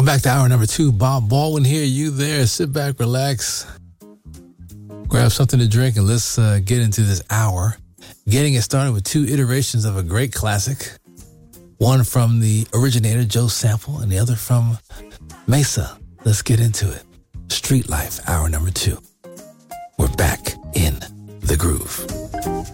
Back to hour number 2. Bob Baldwin here. You there? Sit back, relax, grab something to drink, and let's get into this hour. Getting it started with 2 iterations of a great classic. One from the originator, Joe Sample, and the other from Mesa. Let's get into it. Street Life, hour number 2. We're back in the groove.